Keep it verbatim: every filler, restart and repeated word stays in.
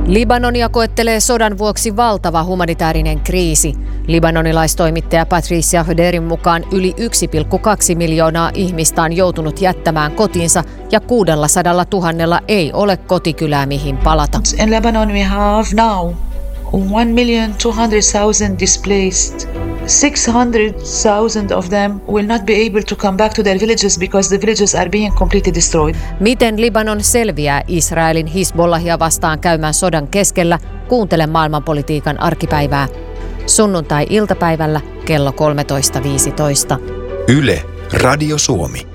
Libanonia koettelee sodan vuoksi valtava humanitaarinen kriisi. Libanonilaistoimittaja Patricia Höderin mukaan yli yksi pilkku kaksi miljoonaa ihmistä on joutunut jättämään kotinsa ja kuusisataa tuhatta ei ole kotikylää mihin palata. In Lebanon we have now one million two hundred thousand displaced. six hundred thousand of them will not be able to come back to their villages because the villages are being completely destroyed. Miten Libanon selviää Israelin Hizbollahia vastaan käymän sodan keskellä? Kuuntele maailmanpolitiikan arkipäivää. Sunnuntai-iltapäivällä kello kolmetoista viisitoista. Yle, Radio Suomi.